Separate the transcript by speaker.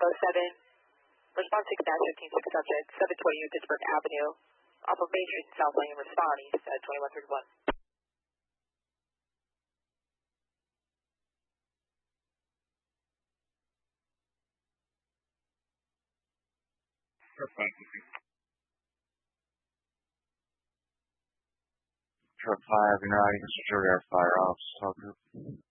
Speaker 1: Response 6 15 6 subject, 720 Pittsburgh Avenue, off of Main Street, South Lane, respond east at 2131.
Speaker 2: Truck 5, you're not even secure air fire off.